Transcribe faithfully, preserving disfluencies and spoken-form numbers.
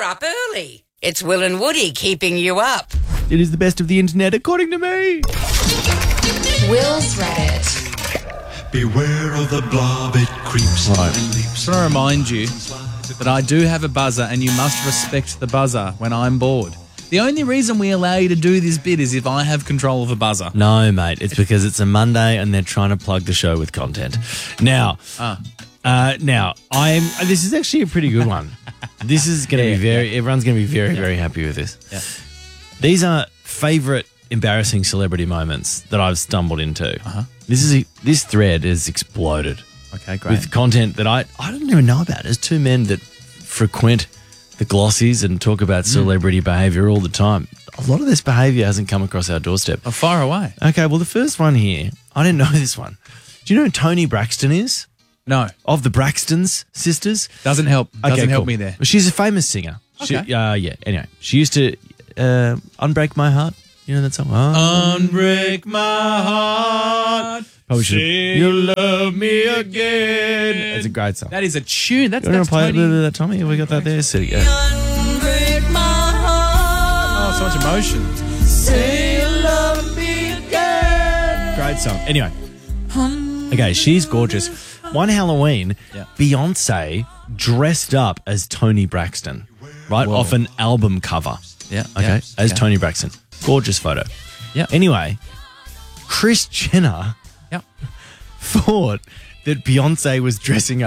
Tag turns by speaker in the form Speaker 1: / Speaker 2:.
Speaker 1: up early. It's Will and Woody keeping you up.
Speaker 2: It is the best of the internet, according to me.
Speaker 3: Will's Reddit.
Speaker 4: Beware of the blob, it creeps
Speaker 2: Right.
Speaker 4: and leaps.
Speaker 5: I want to remind you that I do have a buzzer and you must respect the buzzer when I'm bored. The only reason we allow you to do this bit is if I have control of a buzzer.
Speaker 2: No, mate. It's because it's a Monday and they're trying to plug the show with content. Now,
Speaker 5: Ah.
Speaker 2: uh, now I'm. This is actually a pretty good one. This is going to
Speaker 5: Yeah,
Speaker 2: be very. Everyone's going to be very, very happy with this.
Speaker 5: Yeah.
Speaker 2: These are favourite embarrassing celebrity moments that I've stumbled into.
Speaker 5: Uh-huh.
Speaker 2: This is this thread has exploded
Speaker 5: Okay, great.
Speaker 2: with content that I I don't even know about. There's two men that frequent the glossies and talk about celebrity behaviour all the time. A lot of this behaviour hasn't come across our doorstep.
Speaker 5: Oh, far away.
Speaker 2: Okay, well, the first one here, I didn't know this one. Do you know who Toni Braxton is?
Speaker 5: No,
Speaker 2: Of the Braxtons sisters?
Speaker 5: doesn't help. Doesn't
Speaker 2: Okay,
Speaker 5: help
Speaker 2: cool.
Speaker 5: me there.
Speaker 2: Well, she's a famous singer. She,
Speaker 5: Okay.
Speaker 2: uh, yeah, anyway. She used to uh, Unbreak My Heart. You know that song?
Speaker 5: Unbreak my heart.
Speaker 2: Probably should-
Speaker 5: Say you love me again.
Speaker 2: It's a great song.
Speaker 5: That is a tune. That's,
Speaker 2: You want
Speaker 5: that's
Speaker 2: to play a
Speaker 5: Tony.
Speaker 2: little bit of that, Tommy? We got that there. So, yeah.
Speaker 5: Oh, so much emotion. Say you love me again.
Speaker 2: Great song. Anyway. Okay, she's gorgeous. One Halloween,
Speaker 5: Yeah.
Speaker 2: Beyonce dressed up as Toni Braxton, right?
Speaker 5: Whoa.
Speaker 2: Off an album cover.
Speaker 5: Yeah.
Speaker 2: Okay,
Speaker 5: yeah,
Speaker 2: as
Speaker 5: yeah.
Speaker 2: Toni Braxton. Gorgeous photo.
Speaker 5: Yeah.
Speaker 2: Anyway, Kris Jenner
Speaker 5: Yeah.
Speaker 2: thought that Beyonce was dressing up